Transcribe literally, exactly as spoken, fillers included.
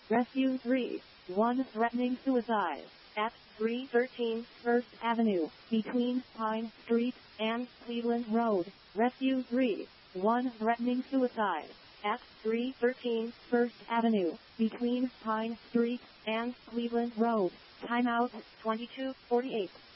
Rescue three one threatening suicide at three thirteen First Avenue, between Pine Street and Cleveland Road. Rescue three one threatening suicide at three thirteen First Avenue, between Pine Street and Cleveland Road. Timeout twenty-two forty-eight.